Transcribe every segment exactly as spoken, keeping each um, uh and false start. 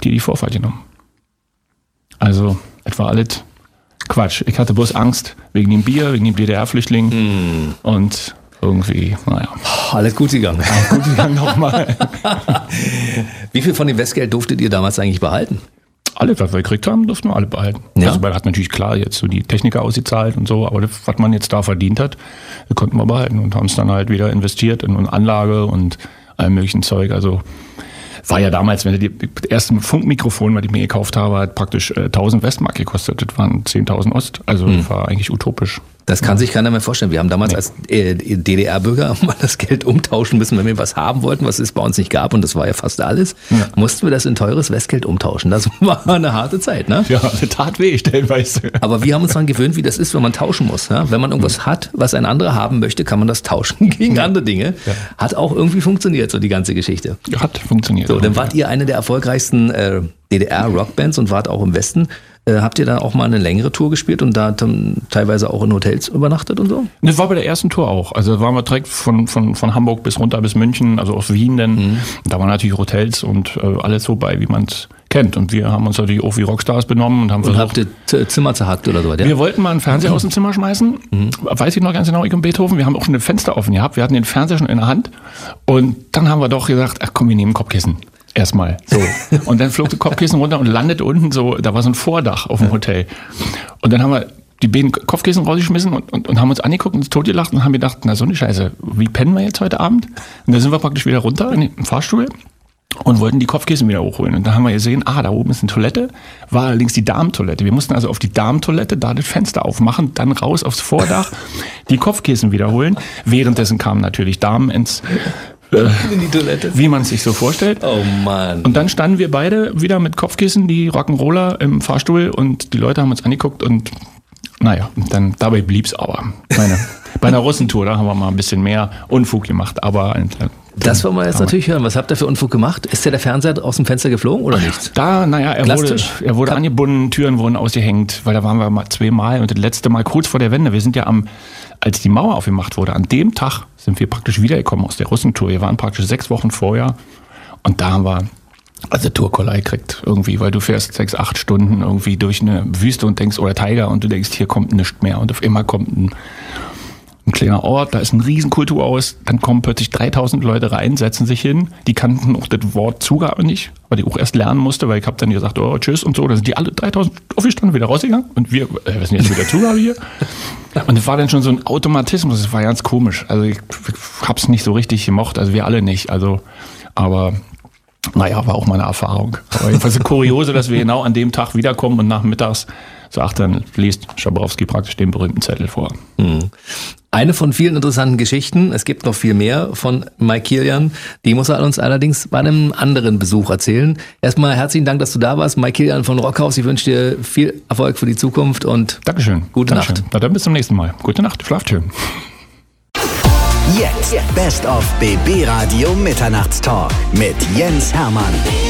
halt dir die Vorfahrt genommen. Also, es war alles Quatsch. Ich hatte bloß Angst wegen dem Bier, wegen dem D D R-Flüchtling mm. und irgendwie, naja. Oh, alles gut gegangen. Alles gut gegangen nochmal. Wie viel von dem Westgeld durftet ihr damals eigentlich behalten? Alle, was wir gekriegt haben, durften wir alle behalten. Ja? Also man hat natürlich klar jetzt so die Techniker ausgezahlt und so, aber das, was man jetzt da verdient hat, konnten wir behalten und haben es dann halt wieder investiert in eine Anlage und allem möglichen Zeug. Also war ja damals, wenn du die erste Funkmikrofon, was ich mir gekauft habe, hat praktisch äh, tausend Westmark gekostet. Das waren zehntausend Ost. Also hm. das war eigentlich utopisch. Das kann sich keiner mehr vorstellen. Wir haben damals nee. als äh, D D R-Bürger mal das Geld umtauschen müssen, wenn wir was haben wollten, was es bei uns nicht gab. Und das war ja fast alles. Ja. Mussten wir das in teures Westgeld umtauschen. Das war eine harte Zeit, ne? Ja, das tat weh, stellenweise. Aber wir haben uns dann gewöhnt, wie das ist, wenn man tauschen muss. Ja? Wenn man irgendwas mhm. hat, was ein anderer haben möchte, kann man das tauschen gegen ja. andere Dinge. Ja. Hat auch irgendwie funktioniert, so die ganze Geschichte. Hat funktioniert. So, dann wart ihr eine der erfolgreichsten äh, D D R-Rockbands und wart auch im Westen. Äh, habt ihr dann auch mal eine längere Tour gespielt und da dann teilweise auch in Hotels übernachtet und so? Das war bei der ersten Tour auch. Also da waren wir direkt von, von, von Hamburg bis runter bis München, also aus Wien dann. Mhm. Da waren natürlich Hotels und äh, alles so bei, wie man es kennt. Und wir haben uns natürlich auch wie Rockstars benommen und haben und versucht... habt ihr Zimmer zerhackt oder so? Ja? Wir wollten mal einen Fernseher mhm. aus dem Zimmer schmeißen. Mhm. Weiß ich noch ganz genau, ich und Beethoven. Wir haben auch schon ein Fenster offen gehabt. Wir hatten den Fernseher schon in der Hand. Und dann haben wir doch gesagt, ach komm, wir nehmen Kopfkissen. Erstmal. So. Und dann flog das Kopfkissen runter und landete unten so, da war so ein Vordach auf dem Hotel. Und dann haben wir die beiden Kopfkissen rausgeschmissen und, und, und haben uns angeguckt und uns totgelacht und haben gedacht, na so eine Scheiße, wie pennen wir jetzt heute Abend? Und dann sind wir praktisch wieder runter in den Fahrstuhl und wollten die Kopfkissen wieder hochholen. Und da haben wir gesehen, ah, da oben ist eine Toilette, war allerdings die Damentoilette. Wir mussten also auf die Damentoilette da das Fenster aufmachen, dann raus aufs Vordach, die Kopfkissen wiederholen. Währenddessen kamen natürlich Damen ins in die Toilette. Wie man es sich so vorstellt. Oh Mann. Und dann standen wir beide wieder mit Kopfkissen, die Rock'n'Roller im Fahrstuhl und die Leute haben uns angeguckt und naja, dann dabei blieb's aber. Meine, bei einer Russentour, da haben wir mal ein bisschen mehr Unfug gemacht, aber... Äh, das wollen wir jetzt natürlich hören. Was habt ihr für Unfug gemacht? Ist der, der Fernseher aus dem Fenster geflogen oder nicht? Da, naja, er wurde, er wurde angebunden, Türen wurden ausgehängt, weil da waren wir mal zweimal und das letzte Mal kurz vor der Wende. Wir sind ja am, als die Mauer aufgemacht wurde, an dem Tag sind wir praktisch wiedergekommen aus der Russentour. Wir waren praktisch sechs Wochen vorher und da haben wir also Tourkollei gekriegt irgendwie, weil du fährst sechs, acht Stunden irgendwie durch eine Wüste und denkst, oder Tiger und du denkst, hier kommt nichts mehr und auf einmal kommt ein Ein kleiner Ort, da ist ein riesen Kulturhaus, dann kommen plötzlich dreitausend Leute rein, setzen sich hin, die kannten auch das Wort Zugabe nicht, weil ich auch erst lernen musste, weil ich habe dann gesagt, oh, tschüss und so, da sind die alle dreitausend aufgestanden, wieder rausgegangen und wir, äh, was ist denn jetzt mit der Zugabe hier? Und das war dann schon so ein Automatismus, das war ganz komisch, also ich hab's nicht so richtig gemocht, also wir alle nicht, also, aber naja, war auch mal eine Erfahrung. Aber jedenfalls eine Kuriose, dass wir genau an dem Tag wiederkommen und nachmittags so, ach, dann liest Schabrowski praktisch den berühmten Zettel vor. Mhm. Eine von vielen interessanten Geschichten, es gibt noch viel mehr von Mike Kilian, die muss er uns allerdings bei einem anderen Besuch erzählen. Erstmal herzlichen Dank, dass du da warst, Mike Kilian von Rockhaus. Ich wünsche dir viel Erfolg für die Zukunft und Dankeschön. Gute Dankeschön. Nacht. Na dann bis zum nächsten Mal. Gute Nacht, schlaft schön. Jetzt Best of B B Radio Mitternachtstalk mit Jens Hermann.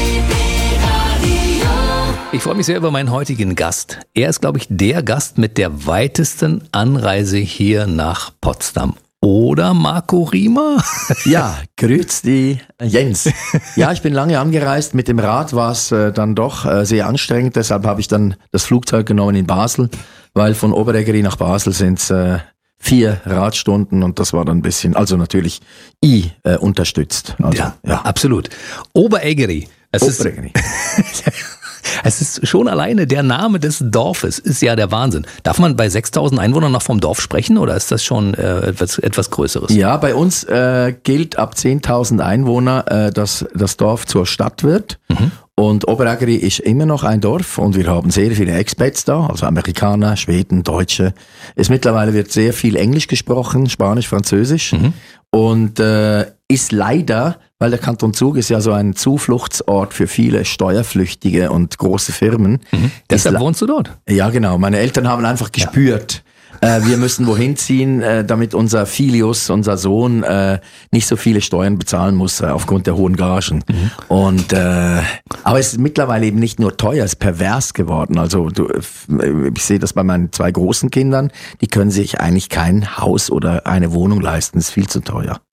Ich freue mich sehr über meinen heutigen Gast. Er ist, glaube ich, der Gast mit der weitesten Anreise hier nach Potsdam. Oder Marco Riemer? Ja, grüß die Jens. Ja, ich bin lange angereist. Mit dem Rad war es äh, dann doch äh, sehr anstrengend. Deshalb habe ich dann das Flugzeug genommen in Basel, weil von Oberägeri nach Basel sind es äh, vier Radstunden und das war dann ein bisschen, also natürlich I äh, unterstützt. Also, ja, ja, absolut. Oberägeri. Es Oberägeri. Ist Es ist schon alleine der Name des Dorfes, ist ja der Wahnsinn. Darf man bei sechstausend Einwohnern noch vom Dorf sprechen oder ist das schon äh, etwas, etwas Größeres? Ja, bei uns äh, gilt ab zehntausend Einwohner, äh, dass das Dorf zur Stadt wird. Mhm. Und Oberägeri ist immer noch ein Dorf und wir haben sehr viele Expats da, also Amerikaner, Schweden, Deutsche. Es mittlerweile wird sehr viel Englisch gesprochen, Spanisch, Französisch. Mhm. Und äh, ist leider, weil der Kanton Zug ist ja so ein Zufluchtsort für viele Steuerflüchtige und große Firmen. Mhm. Deshalb wohnst du dort? Ja, genau. Meine Eltern haben einfach gespürt, ja. äh, wir müssen wohin ziehen, äh, damit unser Filius, unser Sohn, äh, nicht so viele Steuern bezahlen muss äh, aufgrund der hohen Gagen. Mhm. Und äh, aber es ist mittlerweile eben nicht nur teuer, es ist pervers geworden. Also du, ich sehe das bei meinen zwei großen Kindern, die können sich eigentlich kein Haus oder eine Wohnung leisten, das ist viel zu teuer.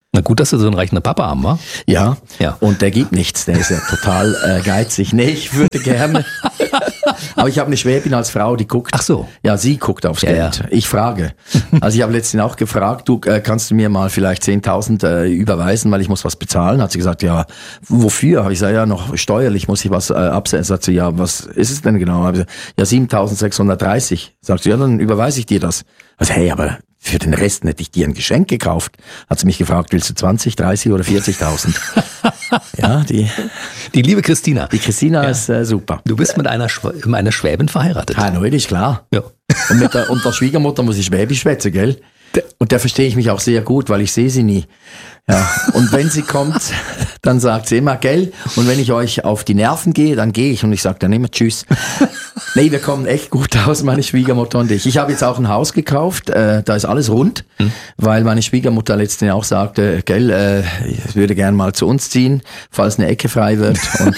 Na gut, dass du so einen reichen Papa haben, wa? Ja, Ja. und der gibt nichts, der ist ja total äh, geizig. Nee, ich würde gerne, aber ich habe eine Schwäbin als Frau, die guckt. Ach so. Ja, sie guckt aufs Ja, Geld. ja. Ich frage. Also ich habe letztens auch gefragt, du äh, kannst du mir mal vielleicht zehntausend äh, überweisen, weil ich muss was bezahlen. Hat sie gesagt, ja, wofür? Habe ich gesagt, ja, noch steuerlich muss ich was äh, absetzen. Sagt sie, ja, was ist es denn genau? Hab ich gesagt, ja, siebentausendsechshundertdreißig. Sagt sie, ja, dann überweise ich dir das. Also, hey, aber für den Rest hätte ich dir ein Geschenk gekauft. Hat sie mich gefragt, willst du zwanzig, dreißig oder vierzigtausend? Ja, die, Die liebe Christina, die Christina ist äh, super. du bist mit einer, Schw mit einer Schwäbin verheiratet. Ja, neulich, klar. Ja. Und mit der, und der Schwiegermutter muss ich Schwäbisch schwätzen, gell? Und da verstehe ich mich auch sehr gut, weil ich sehe sie nie. Ja. Und wenn sie kommt, dann sagt sie immer, gell? Und wenn ich euch auf die Nerven gehe, dann gehe ich und ich sage dann immer Tschüss. Nee, wir kommen echt gut aus, meine Schwiegermutter und ich. Ich habe jetzt auch ein Haus gekauft, äh, da ist alles rund, hm. weil meine Schwiegermutter letztens auch sagte, gell, äh, ich würde gern mal zu uns ziehen, falls eine Ecke frei wird. Und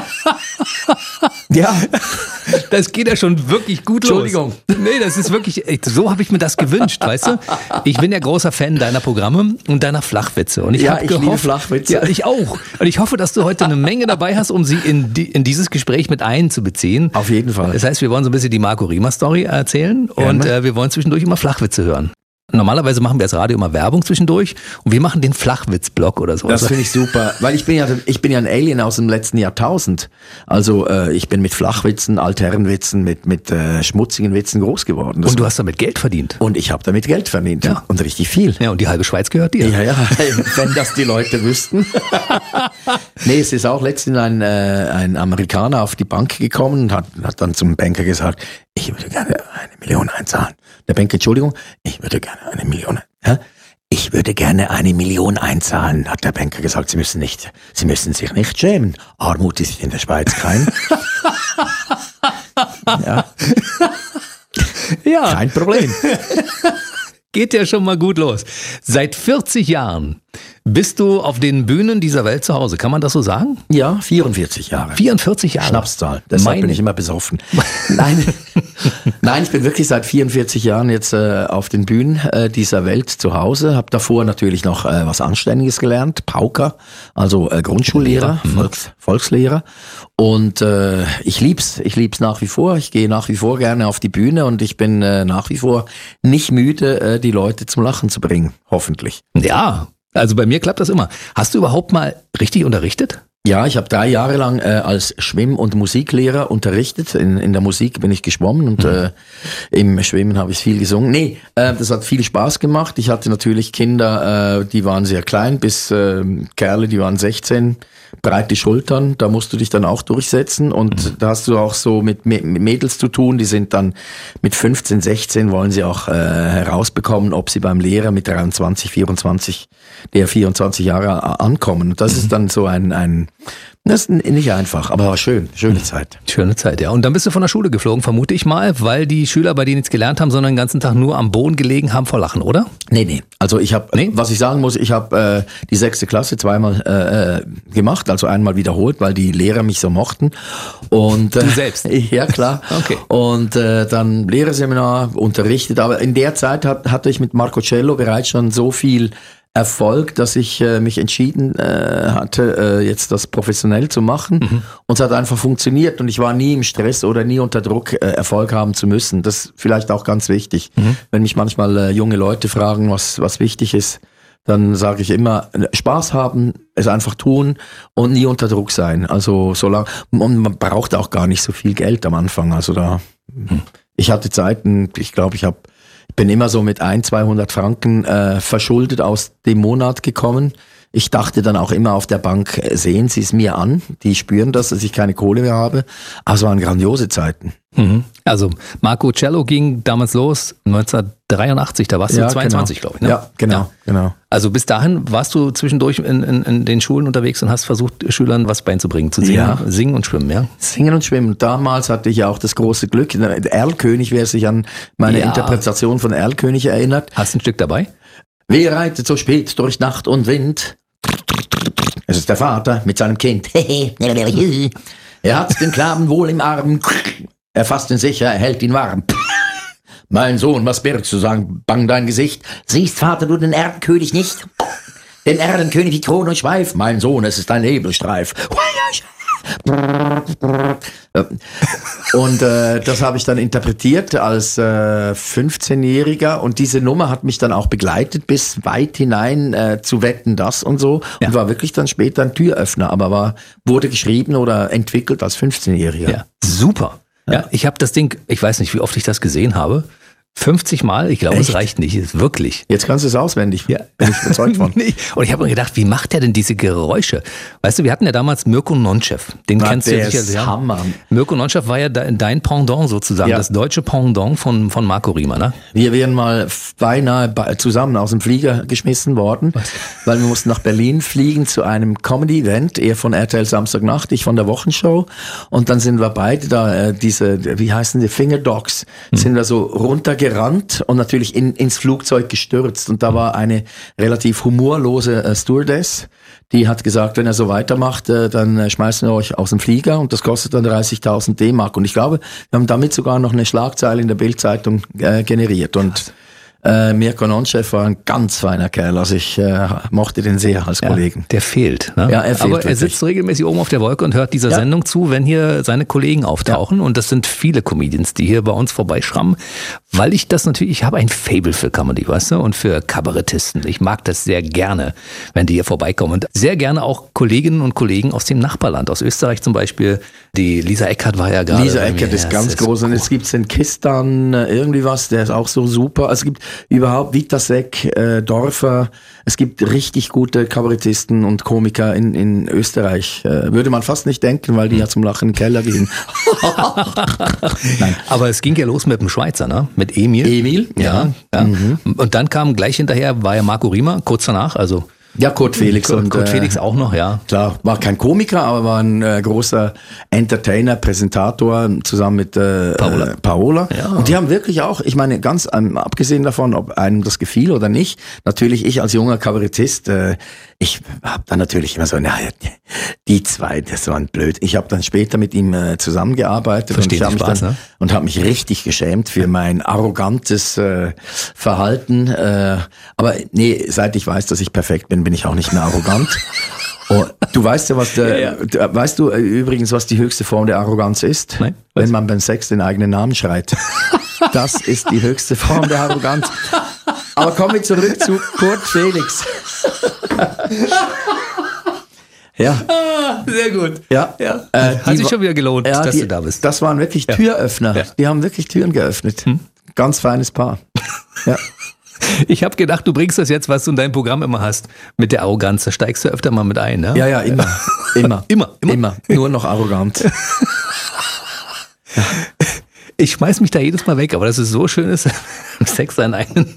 ja. Das geht ja schon wirklich gut Entschuldigung. los. Nee, das ist wirklich, echt, so habe ich mir das gewünscht, weißt du? Ich bin ja großer Fan deiner Programme und deiner Flachwitze. Und ich Ja, habe ich gehofft, liebe Flachwitze. Ja, ich auch. Und ich hoffe, dass du heute eine Menge dabei hast, um sie in, die, in dieses Gespräch mit einzubeziehen. Auf jeden Fall. Das heißt, wir wollen so ein bisschen die Marco Riemer Story erzählen und Gerne. äh, wir wollen zwischendurch immer Flachwitze hören. Normalerweise machen wir als Radio immer Werbung zwischendurch und wir machen den Flachwitz-Blog oder so. Das finde ich super, weil ich bin ja ich bin ja ein Alien aus dem letzten Jahrtausend. Also äh, ich bin mit Flachwitzen, Altherrenwitzen, mit mit äh, schmutzigen Witzen groß geworden. Das Und du hast damit Geld verdient. und ich habe damit Geld verdient Ja. und richtig viel. Ja, und die halbe Schweiz gehört dir. Ja, ja, wenn das die Leute wüssten. Nee, es ist auch letztens ein, äh, ein Amerikaner auf die Bank gekommen und hat, hat dann zum Banker gesagt, ich würde gerne eine Million einzahlen. Der Banker, Entschuldigung, ich würde gerne eine Million. Hä? Ich würde gerne eine Million einzahlen, hat der Banker gesagt. Sie müssen nicht, Sie müssen sich nicht schämen. Armut ist in der Schweiz kein, ja, Ja. kein Problem. Geht ja schon mal gut los. Seit vierzig Jahren bist du auf den Bühnen dieser Welt zu Hause. Kann man das so sagen? Ja, vierundvierzig Jahre. vierundvierzig Jahre. Schnapszahl. Deshalb Meine- bin ich immer besoffen. Nein, nein, ich bin wirklich seit vierundvierzig Jahren jetzt äh, auf den Bühnen äh, dieser Welt zu Hause. Habe davor natürlich noch äh, was Anständiges gelernt, Pauker, also äh, Grundschullehrer, Volks, Volkslehrer. Und äh, ich lieb's, ich lieb's nach wie vor. Ich gehe nach wie vor gerne auf die Bühne und ich bin äh, nach wie vor nicht müde, äh, die Leute zum Lachen zu bringen. Hoffentlich. Ja, also bei mir klappt das immer. Hast du überhaupt mal richtig unterrichtet? Ja, ich habe drei Jahre lang äh, als Schwimm- und Musiklehrer unterrichtet. In, in der Musik bin ich geschwommen und äh, im Schwimmen habe ich viel gesungen. Nee, äh, das hat viel Spaß gemacht. Ich hatte natürlich Kinder, äh, die waren sehr klein, bis äh, Kerle, die waren sechzehn, breite Schultern. Da musst du dich dann auch durchsetzen und mhm. da hast du auch so mit, mit Mädels zu tun. Die sind dann mit fünfzehn, sechzehn wollen sie auch äh, herausbekommen, ob sie beim Lehrer mit dreiundzwanzig, vierundzwanzig, der vierundzwanzig Jahre ankommen. Und das mhm. ist dann so ein, ein das ist nicht einfach, aber war schön, schöne Zeit. Schöne Zeit, ja. Und dann bist du von der Schule geflogen, vermute ich mal, weil die Schüler bei denen nichts gelernt haben, sondern den ganzen Tag nur am Boden gelegen haben vor Lachen, oder? Nee, nee. Also ich habe, Nee? was ich sagen muss, ich habe äh, die sechste Klasse zweimal äh, gemacht, also einmal wiederholt, weil die Lehrer mich so mochten. Und, äh, Du selbst? Ja, klar. Okay. Und äh, dann Lehrerseminar unterrichtet, aber in der Zeit hat, hatte ich mit Marco Cello bereits schon so viel Erfolg, dass ich äh, mich entschieden äh, hatte, äh, jetzt das professionell zu machen. Mhm. Und es hat einfach funktioniert und ich war nie im Stress oder nie unter Druck, äh, Erfolg haben zu müssen. Das ist vielleicht auch ganz wichtig. Mhm. Wenn mich manchmal äh, junge Leute fragen, was, was wichtig ist, dann sage ich immer, Spaß haben, es einfach tun und nie unter Druck sein. Also solange, und man braucht auch gar nicht so viel Geld am Anfang. Also da, mhm. ich hatte Zeiten, ich glaube, ich habe Ich bin immer so mit ein, zweihundert Franken äh, verschuldet aus dem Monat gekommen. Ich dachte dann auch immer auf der Bank, äh, sehen Sie es mir an. Die spüren das, dass ich keine Kohle mehr habe. Aber es waren grandiose Zeiten. Mhm. Also Marco Cello ging damals los, neunzehnhundertdreiundachtzig, da warst du zweiundzwanzig, genau. glaube ich. Ne? Ja, genau, ja. genau. Also bis dahin warst du zwischendurch in, in, in den Schulen unterwegs und hast versucht, Schülern was beizubringen, zu singen, Ja. singen und schwimmen, ja? Singen und Schwimmen. Damals hatte ich ja auch das große Glück. Der Erlkönig, wer sich an meine Ja. Interpretation von Erlkönig erinnert. Hast du ein Stück dabei? Wer reitet so spät durch Nacht und Wind? Es ist der Vater mit seinem Kind. Er hat den Knaben wohl im Arm. Er fasst ihn sicher, er hält ihn warm. Mein Sohn, was birgst du, sagen, bang dein Gesicht? Siehst, Vater, du den Erdenkönig nicht? den Erdenkönig die Krone und Schweif. Mein Sohn, es ist ein Nebelstreif. Und äh, das habe ich dann interpretiert als äh, fünfzehnjähriger und diese Nummer hat mich dann auch begleitet bis weit hinein äh, zu Wetten, das und so Ja. und war wirklich dann später ein Türöffner, aber war wurde geschrieben oder entwickelt als fünfzehnjähriger. Ja, super. Ja, ich habe das Ding, ich weiß nicht, wie oft ich das gesehen habe. fünfzig Mal, ich glaube, es Echt? reicht nicht, ist wirklich. Jetzt kannst du es auswendig, Ja. bin ich überzeugt von. Nee. Und ich habe mir gedacht, wie macht der denn diese Geräusche? Weißt du, wir hatten ja damals Mirko Nonchev. Den Na, kennst du der sicher ist sehr. Hammer. Mirko Nonchev war ja de- dein Pendant sozusagen, Ja. das deutsche Pendant von, von Marco Riemer, ne? Wir wären mal beinahe be- zusammen aus dem Flieger geschmissen worden, weil wir mussten nach Berlin fliegen zu einem Comedy-Event, er von R T L Samstagnacht, ich von der Wochenshow. Und dann sind wir beide da, äh, diese, wie heißen die, Fingerdogs, Hm. sind wir so runtergerannt und natürlich in, ins Flugzeug gestürzt. Und da war eine relativ humorlose äh, Stewardess, die hat gesagt, wenn er so weitermacht, äh, dann äh, schmeißen wir euch aus dem Flieger und das kostet dann dreißigtausend D-Mark. Und ich glaube, wir haben damit sogar noch eine Schlagzeile in der Bild-Zeitung äh, generiert. Und äh, Mirko Nonchev war ein ganz feiner Kerl. Also ich äh, mochte den sehr als Kollegen. Der fehlt. Ne? Ja, er fehlt Aber er wirklich. sitzt regelmäßig oben auf der Wolke und hört dieser Ja. Sendung zu, wenn hier seine Kollegen auftauchen. Und das sind viele Comedians, die hier bei uns vorbeischrammen. Weil ich das natürlich, ich habe ein Faible für Comedy, weißt du, und für Kabarettisten. Ich mag das sehr gerne, wenn die hier vorbeikommen. Und sehr gerne auch Kolleginnen und Kollegen aus dem Nachbarland, aus Österreich zum Beispiel. Die Lisa Eckert war ja gerade. Lisa bei Eckert mir. ist Ja, ganz es groß. Und cool. jetzt gibt's den Kistan, äh, irgendwie was, der ist auch so super. Also es gibt überhaupt Witasek, äh, Dorfer. Es gibt richtig gute Kabarettisten und Komiker in, in Österreich. Äh, würde man fast nicht denken, weil die ja zum Lachen in den Keller gehen. Nein. Aber es ging ja los mit dem Schweizer, ne? Mit Emil. Emil, Ja. ja. ja. Und dann kam gleich hinterher, war ja Marco Riemer, kurz danach, also Ja, Kurt Felix. Kurt, und, Kurt äh, Felix auch noch, ja. Klar, war kein Komiker, aber war ein äh, großer Entertainer, Präsentator zusammen mit äh, Paola. Äh, Paola. Ja. Und die haben wirklich auch, ich meine, ganz ähm, abgesehen davon, ob einem das gefiel oder nicht, natürlich ich als junger Kabarettist, äh, ich habe dann natürlich immer so, naja, die zwei, das waren blöd. Ich habe dann später mit ihm äh, zusammengearbeitet Verstehen und ich Sie habe mich Spaß, dann ne? und habe mich richtig geschämt für mein arrogantes äh, Verhalten. Äh, aber nee, seit ich weiß, dass ich perfekt bin, bin ich auch nicht mehr arrogant. Oh, du weißt ja, was der, Ja, du- weißt du äh, übrigens, was die höchste Form der Arroganz ist? Nein, Wenn man beim Sex den eigenen Namen schreit. Das ist die höchste Form der Arroganz. Aber kommen wir zurück zu Kurt Felix. Ja, Sehr gut. ja. Ja. Äh, Hat die sich wa- schon wieder gelohnt, ja, dass die, du da bist. Das waren wirklich Ja. Türöffner. Ja. Die haben wirklich Türen geöffnet. Ganz feines Paar. Ja. Ich habe gedacht, du bringst das jetzt, was du in deinem Programm immer hast, mit der Arroganz. Da steigst du öfter mal mit ein, ne? Ja, ja, immer. Immer. Immer, immer. Immer. Nur noch arrogant. Ich schmeiß mich da jedes Mal weg, aber das ist so schön, ist Sex seinen eigenen.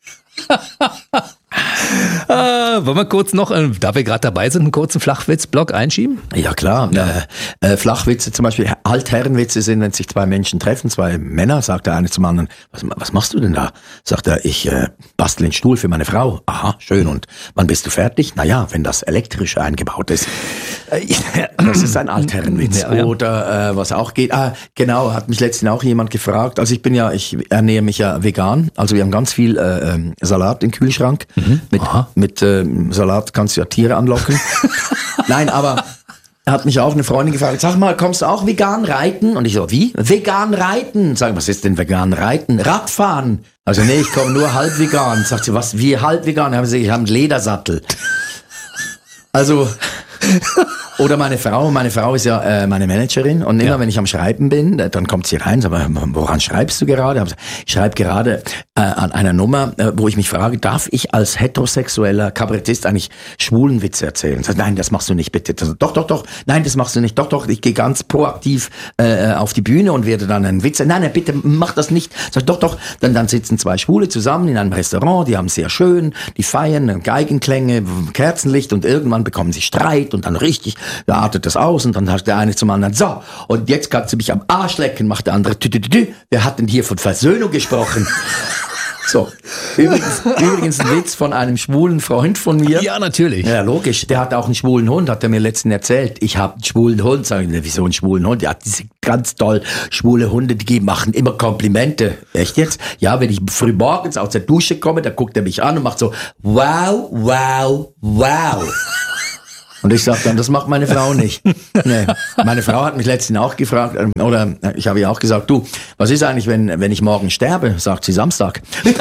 ah, wollen wir kurz noch, äh, da wir gerade dabei sind, einen kurzen Flachwitz-Block einschieben? Ja, klar. Äh, äh, Flachwitze zum Beispiel, Altherrenwitze sind, wenn sich zwei Menschen treffen, zwei Männer, sagt der eine zum anderen, was, was machst du denn da? Sagt er, ich äh, bastel einen Stuhl für meine Frau. Aha, schön. Und wann bist du fertig? Naja, wenn das elektrisch eingebaut ist. Äh, das ist ein Altherrenwitz. Ja, ja. Oder äh, was auch geht. Ah, genau, hat mich letztens auch jemand gefragt. Also ich bin ja, ich ernähre mich ja vegan. Also wir haben ganz viel äh, ähm, Salat im Kühlschrank. Mit, Aha. mit ähm, Salat kannst du ja Tiere anlocken. Nein, aber hat mich auch eine Freundin gefragt, sag mal, kommst du auch vegan reiten? Und ich so, wie? Vegan reiten? Sag, was ist denn vegan reiten? Radfahren. Also nee, ich komme nur halb vegan. Sagt sie, was, wie halb vegan? Haben sie, ich habe einen Ledersattel. Also, oder meine Frau, meine Frau ist ja äh, meine Managerin und immer Ja. wenn ich am Schreiben bin, äh, dann kommt sie rein, sagt, woran schreibst du gerade? Ich schreibe gerade äh, an einer Nummer, äh, wo ich mich frage, darf ich als heterosexueller Kabarettist eigentlich schwulen Witze erzählen? Sagt, nein, das machst du nicht, bitte. Sagt, doch, doch, doch, nein, das machst du nicht, doch, doch, ich gehe ganz proaktiv äh, auf die Bühne und werde dann einen Witz, nein, nein, bitte, mach das nicht. Sagt, doch, doch, dann, dann sitzen zwei Schwule zusammen in einem Restaurant, die haben sehr schön, die feiern, Geigenklänge, Kerzenlicht und irgendwann bekommen sie Streit und dann richtig, da artet das aus und dann sagt der eine zum anderen, so, und jetzt kannst du mich am Arsch lecken, macht der andere, tü, tü, tü, tü. Wer hat denn hier von Versöhnung gesprochen? So, übrigens, übrigens ein Witz von einem schwulen Freund von mir. Ja, natürlich. Ja, logisch. Der hat auch einen schwulen Hund, hat er mir letztens erzählt. Ich habe einen schwulen Hund. Sag ich, wieso einen schwulen Hund? Ja, die sind ganz toll. Schwule Hunde, die machen immer Komplimente. Echt jetzt? Ja, wenn ich früh morgens aus der Dusche komme, dann guckt er mich an und macht so, wow, wow, wow. Und ich sage dann, das macht meine Frau nicht. Nee. Meine Frau hat mich letztens auch gefragt, oder ich habe ihr auch gesagt, du, was ist eigentlich, wenn, wenn ich morgen sterbe? Sagt sie, Samstag.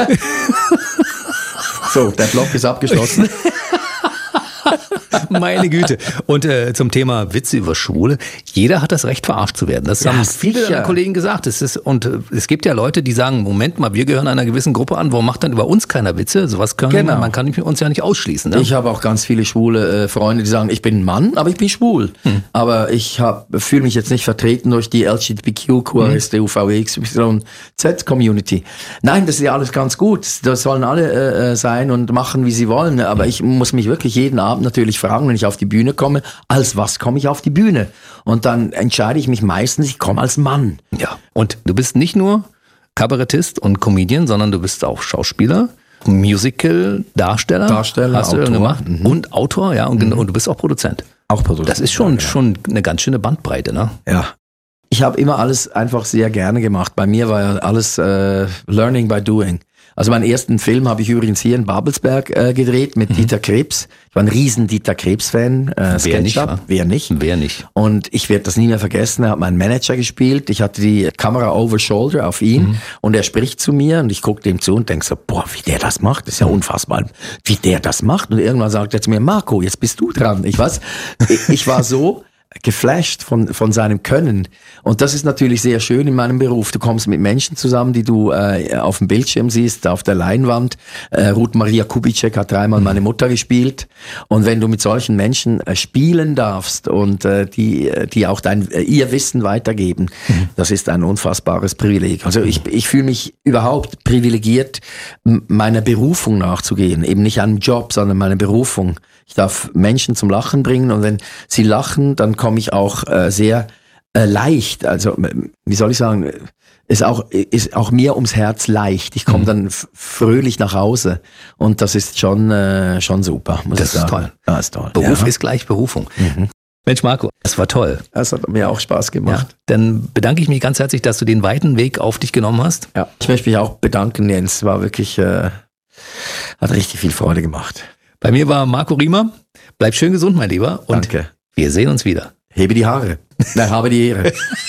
So, der Block ist abgeschlossen. Meine Güte. Und äh, zum Thema Witze über Schwule. Jeder hat das Recht, verarscht zu werden. Das Ja, haben viele sicher. deiner Kollegen gesagt. Es ist, und äh, es gibt ja Leute, die sagen, Moment mal, wir gehören einer gewissen Gruppe an. Warum macht dann über uns keiner Witze? Sowas können Genau. wir, man kann uns ja nicht ausschließen. Ne? Ich habe auch ganz viele schwule äh, Freunde, die sagen, ich bin ein Mann, aber ich bin schwul. Hm. Aber ich fühle mich jetzt nicht vertreten durch die L G B T Q, Q R S T, U V W X Y Z Community. Nein, das ist ja alles ganz gut. Das sollen alle äh, sein und machen, wie sie wollen. Aber ich muss mich wirklich jeden Abend natürlich fragen, wenn ich auf die Bühne komme, als was komme ich auf die Bühne? Und dann entscheide ich mich meistens, ich komme als Mann. Ja. Und du bist nicht nur Kabarettist und Comedian, sondern du bist auch Schauspieler, Musical-Darsteller. Darsteller, hast du Autor. gemacht. Mhm. Und Autor, ja. Und, mhm. und du bist auch Produzent. Auch Produzent. Das ist schon, ja, genau. schon eine ganz schöne Bandbreite, ne? Ja. Ich habe immer alles einfach sehr gerne gemacht. Bei mir war ja alles äh, Learning by Doing. Also meinen ersten Film habe ich übrigens hier in Babelsberg äh, gedreht mit mhm. Dieter Krebs. Ich war ein riesen Dieter Krebs-Fan. Äh, Wer nicht, Sketchup. wa? Wer nicht? Wer nicht? Und ich werde das nie mehr vergessen. Er hat meinen Manager gespielt. Ich hatte die Kamera over shoulder auf ihn mhm. und er spricht zu mir und ich gucke dem zu und denke so, boah, wie der das macht, das ist ja unfassbar, wie der das macht. Und irgendwann sagt er zu mir, Marco, jetzt bist du dran. Ich weiß, ich, ich war so geflasht von von seinem Können. Und das ist natürlich sehr schön in meinem Beruf. Du kommst mit Menschen zusammen, die du äh, auf dem Bildschirm siehst, auf der Leinwand. Äh, Ruth Maria Kubitschek hat dreimal meine Mutter gespielt. Und wenn du mit solchen Menschen äh, spielen darfst und äh, die die auch dein äh, ihr Wissen weitergeben, mhm. das ist ein unfassbares Privileg. Also ich ich fühle mich überhaupt privilegiert, m- meiner Berufung nachzugehen. Eben nicht einem Job, sondern meiner Berufung. Ich darf Menschen zum Lachen bringen und wenn sie lachen, dann komme ich auch äh, sehr äh, leicht, also wie soll ich sagen, ist auch ist auch mir ums Herz leicht. Ich komme mhm. dann f- fröhlich nach Hause und das ist schon äh, schon super, muss Das ich sagen. ist toll. Ja, ist toll. Beruf ja. ist gleich Berufung. Mhm. Mensch, Marco, das war toll. Das hat mir auch Spaß gemacht. Ja, dann bedanke ich mich ganz herzlich, dass du den weiten Weg auf dich genommen hast. Ja, ich möchte mich auch bedanken, Jens. War wirklich äh, hat richtig viel Freude gemacht. Bei mir war Marco Riemer. Bleib schön gesund, mein Lieber. Und Danke. wir sehen uns wieder. Hebe die Haare. Nein, habe die Ehre.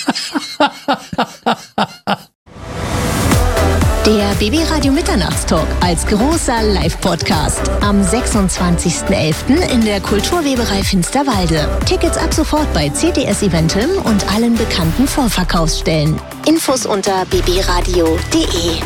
Der B B Radio Mitternachtstalk als großer Live-Podcast am sechsundzwanzigsten elften in der Kulturweberei Finsterwalde. Tickets ab sofort bei C T S Eventim und allen bekannten Vorverkaufsstellen. Infos unter b b radio punkt d e.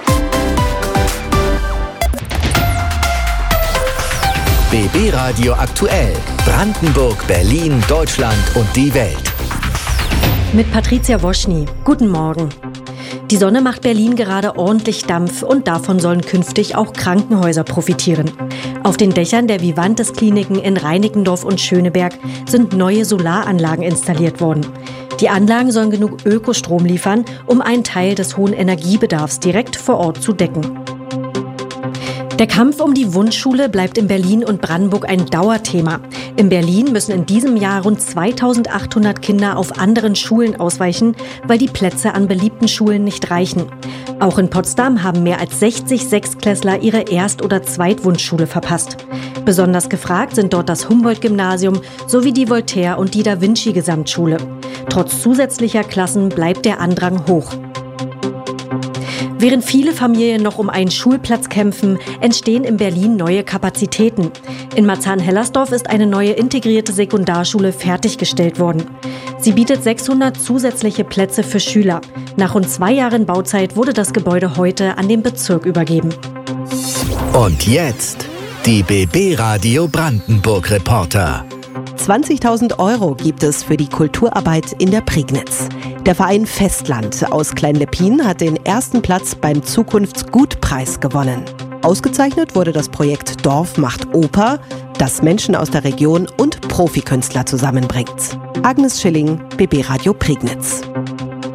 B B Radio aktuell. Brandenburg, Berlin, Deutschland und die Welt. Mit Patricia Woschny. Guten Morgen. Die Sonne macht Berlin gerade ordentlich Dampf und davon sollen künftig auch Krankenhäuser profitieren. Auf den Dächern der Vivantes-Kliniken in Reinickendorf und Schöneberg sind neue Solaranlagen installiert worden. Die Anlagen sollen genug Ökostrom liefern, um einen Teil des hohen Energiebedarfs direkt vor Ort zu decken. Der Kampf um die Wunschschule bleibt in Berlin und Brandenburg ein Dauerthema. In Berlin müssen in diesem Jahr rund zweitausendachthundert Kinder auf anderen Schulen ausweichen, weil die Plätze an beliebten Schulen nicht reichen. Auch in Potsdam haben mehr als sechzig Sechstklässler ihre Erst- oder Zweitwunschschule verpasst. Besonders gefragt sind dort das Humboldt-Gymnasium sowie die Voltaire- und die Da-Vinci-Gesamtschule. Trotz zusätzlicher Klassen bleibt der Andrang hoch. Während viele Familien noch um einen Schulplatz kämpfen, entstehen in Berlin neue Kapazitäten. In Marzahn-Hellersdorf ist eine neue integrierte Sekundarschule fertiggestellt worden. Sie bietet sechshundert zusätzliche Plätze für Schüler. Nach rund zwei Jahren Bauzeit wurde das Gebäude heute an den Bezirk übergeben. Und jetzt die B B Radio Brandenburg Reporter. zwanzigtausend Euro gibt es für die Kulturarbeit in der Prignitz. Der Verein Festland aus Klein-Leppin hat den ersten Platz beim Zukunftsgutpreis gewonnen. Ausgezeichnet wurde das Projekt Dorf macht Oper, das Menschen aus der Region und Profikünstler zusammenbringt. Agnes Schilling, B B Radio Prignitz.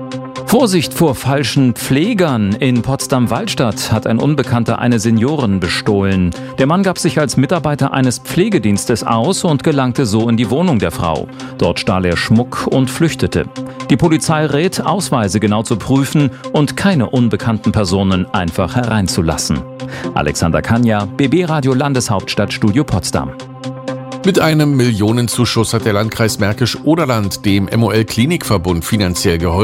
Vorsicht vor falschen Pflegern. In Potsdam-Waldstadt hat ein Unbekannter eine Seniorin bestohlen. Der Mann gab sich als Mitarbeiter eines Pflegedienstes aus und gelangte so in die Wohnung der Frau. Dort stahl er Schmuck und flüchtete. Die Polizei rät, Ausweise genau zu prüfen und keine unbekannten Personen einfach hereinzulassen. Alexander Kania, B B Radio Landeshauptstadtstudio Potsdam. Mit einem Millionenzuschuss hat der Landkreis Märkisch-Oderland dem M O L Klinikverbund finanziell geholfen.